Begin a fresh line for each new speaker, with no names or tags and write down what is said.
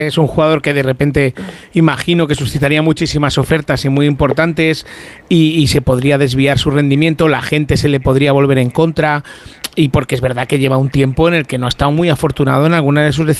Es un jugador que de repente imagino que suscitaría muchísimas ofertas y muy importantes y se podría desviar su rendimiento, la gente se le podría volver en contra y porque es verdad que lleva un tiempo en el que no ha estado muy afortunado en alguna de sus decisiones